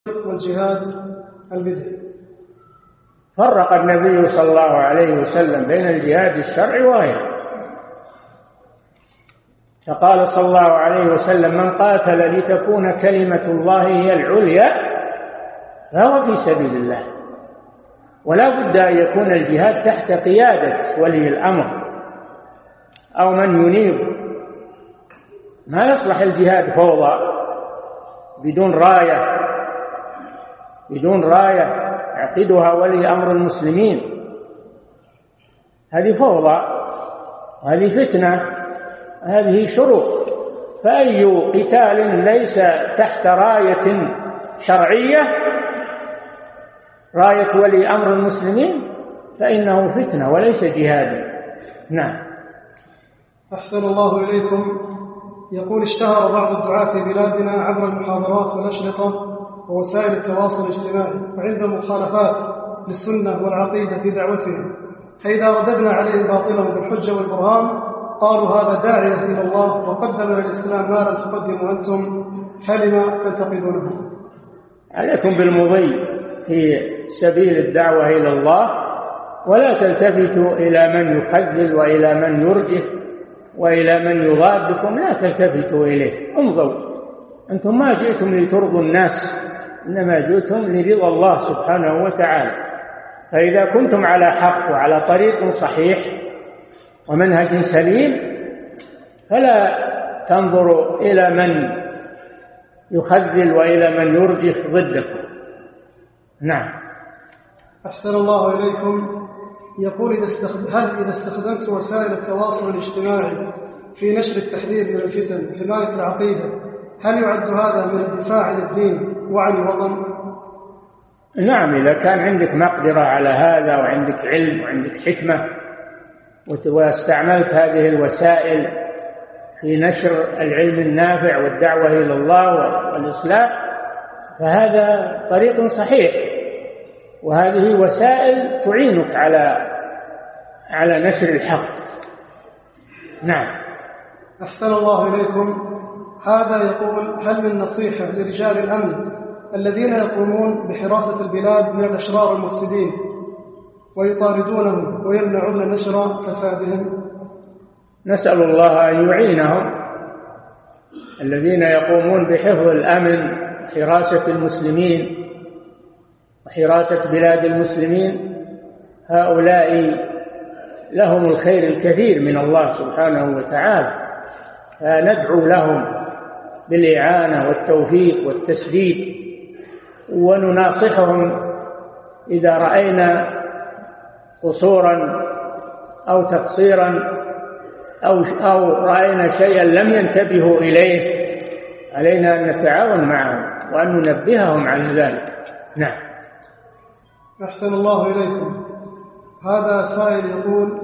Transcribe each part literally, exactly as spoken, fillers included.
والجهاد البدعي. فرق النبي صلى الله عليه وسلم بين الجهاد الشرعي وغيره، فقال صلى الله عليه وسلم: من قاتل لتكون كلمة الله هي العليا فهو في سبيل الله. ولا بد أن يكون الجهاد تحت قيادة ولي الأمر أو من ينيب. ما يصلح الجهاد فوضى بدون راية بدون راية يعقدها ولي أمر المسلمين. هذه فوضى، هذه فتنة، هذه شرور. فأي قتال ليس تحت راية شرعية، راية ولي أمر المسلمين، فإنه فتنة وليس جهادا. نعم. أحسن الله إليكم. يقول: اشتهر بعض الدعاة في بلادنا عبر المحاضرات والأشرطة ووسائل التواصل الاجتماعي وعند مخالفات للسنة والعقيدة في دعوتهم، فإذا رددنا عليهم باطلهم بالحجة والبرهان قالوا هذا داعية إلى الله وقدم للإسلام ما لم تقدموا أنتم، فلما تنتقدونه؟ عليكم بالمضي في سبيل الدعوة إلى الله، ولا تلتفتوا إلى من يخذل وإلى من يرجف وإلى من يضادكم، لا تلتفتوا إليه. امضوا، أنتم ما جئتم لترضوا الناس، إنما جئتم لرضا الله سبحانه وتعالى. فإذا كنتم على حق وعلى طريق صحيح ومنهج سليم فلا تنظروا إلى من يخذل وإلى من يرجف ضدكم. نعم. أحسن الله إليكم. يقول: هل إذا استخدمت وسائل التواصل الاجتماعي في نشر التحذير من الفتن حماية العقيدة، هل يعد هذا من الدفاع عن الدين وعن الوطن؟ نعم، إذا كان عندك مقدرة على هذا وعندك علم وعندك حكمة واستعملت هذه الوسائل في نشر العلم النافع والدعوة إلى الله والإصلاح، فهذا طريق صحيح، وهذه وسائل تعينك على على نشر الحق. نعم. أحسن الله إليكم. هذا يقول: هل من نصيحة لرجال الأمن الذين يقومون بحراسة البلاد من الأشرار المفسدين ويطاردونهم ويمنعون نشر فسادهم؟ نسأل الله أن يعينهم. الذين يقومون بحفظ الأمن، حراسة المسلمين وحراسة بلاد المسلمين، هؤلاء لهم الخير الكثير من الله سبحانه وتعالى، فندعو لهم بالإعانة والتوفيق والتسديد، ونناصحهم إذا رأينا قصورا أو تقصيرا أو أو رأينا شيئا لم ينتبهوا إليه، علينا أن نتعاون معهم وأن ننبههم عن ذلك. نعم. أحسن الله إليكم. هذا سائل يقول: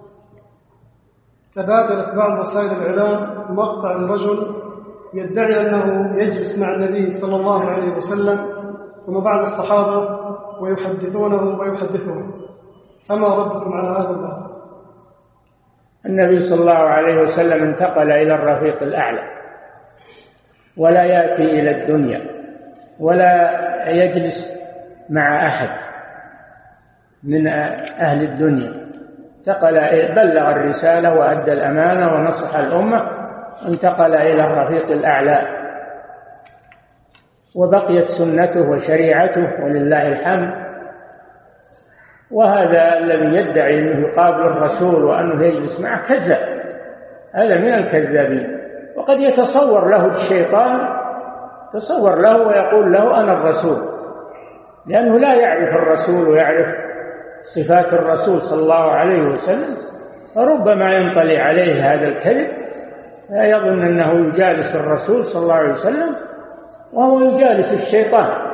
تبادلت بعض وسائل الإعلام مقطع لرجل يدعي أنه يجلس مع النبي صلى الله عليه وسلم ومع بعض الصحابة ويحدثونه ويحدثهم، فما ردكم على هذا الباب؟ النبي صلى الله عليه وسلم انتقل إلى الرفيق الأعلى، ولا يأتي إلى الدنيا ولا يجلس مع أحد من أهل الدنيا. انتقل، بلغ الرسالة وأدى الأمانة ونصح الأمة، انتقل إلى الرفيق الأعلى، وبقيت سنته وشريعته ولله الحمد. وهذا الذي يدعي أنه يقابل الرسول وأنه يجلس معه كذاب، هذا من الكذابين. وقد يتصور له الشيطان، تصور له ويقول له أنا الرسول، لأنه لا يعرف الرسول ويعرف صفات الرسول صلى الله عليه وسلم، فربما ينطلي عليه هذا الكذب فيظن أنه يجالس الرسول صلى الله عليه وسلم وهو يجالس الشيطان.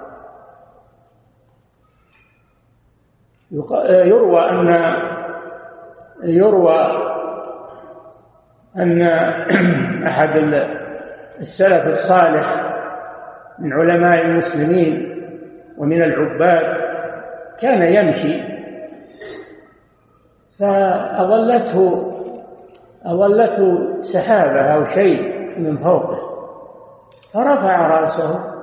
يروى أن يروى أن أحد السلف الصالح من علماء المسلمين ومن العباد كان يمشي فأظلته أظلته سحابة أو شيء من فوقه، فرفع رأسه